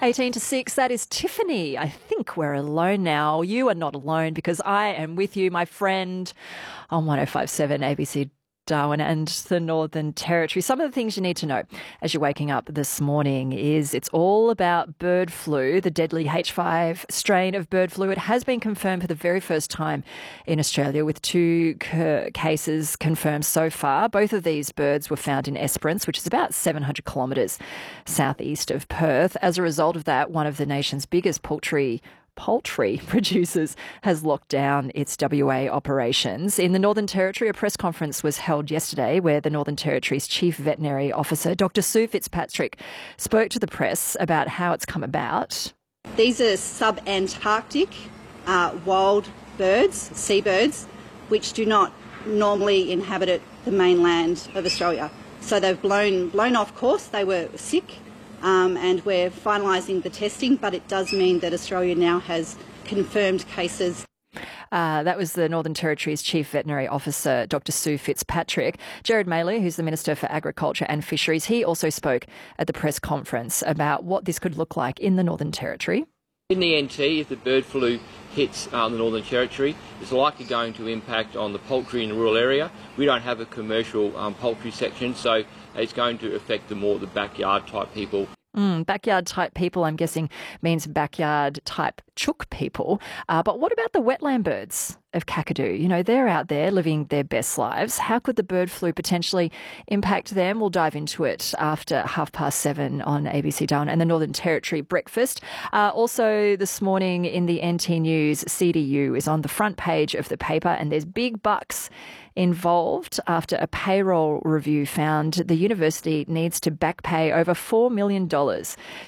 18 to 6, that is Tiffany. I think we're alone now. You are not alone because I am with you, my friend, on 105.7 ABC Darwin and the Northern Territory. Some of the things you need to know as you're waking up this morning is it's all about bird flu, the deadly H5 strain of bird flu. It has been confirmed for the very first time in Australia with 2 cases confirmed so far. Both of these birds were found in Esperance, which is about 700 kilometres southeast of Perth. As a result of that, one of the nation's biggest poultry producers has locked down its WA operations. In the Northern Territory, a press conference was held yesterday where the Northern Territory's Chief Veterinary Officer, Dr. Sue Fitzpatrick, spoke to the press about how it's come about. These are sub-Antarctic wild birds, seabirds, which do not normally inhabit the mainland of Australia. So they've blown off course. They were sick. And we're finalising the testing, but it does mean that Australia now has confirmed cases. That was the Northern Territory's Chief Veterinary Officer, Dr. Sue Fitzpatrick. Gerard Maley, who's the Minister for Agriculture and Fisheries, he also spoke at the press conference about what this could look like in the Northern Territory. In the NT, if the bird flu hits the Northern Territory, it's likely going to impact on the poultry in the rural area. We don't have a commercial poultry section, so it's going to affect the backyard type people. Backyard type people, I'm guessing, means backyard type chook people. But what about the wetland birds of Kakadu? You know, they're out there living their best lives. How could the bird flu potentially impact them? We'll dive into it after 7:30 on ABC Darwin and the Northern Territory Breakfast. Also this morning in the NT News, CDU is on the front page of the paper and there's big bucks involved after a payroll review found the university needs to back pay over $4 million